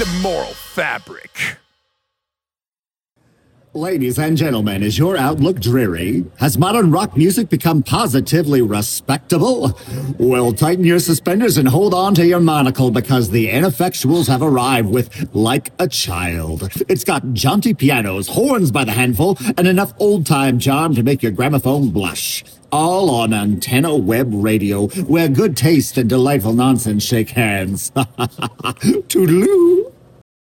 immoral fabric. Ladies and gentlemen, is your outlook dreary? Has modern rock music become positively respectable? Well, tighten your suspenders and hold on to your monocle because the Ineffectuals have arrived with Like a Child. It's got jaunty pianos, horns by the handful, and enough old-time charm to make your gramophone blush. All on Antenna Web Radio, where good taste and delightful nonsense shake hands. Toodaloo!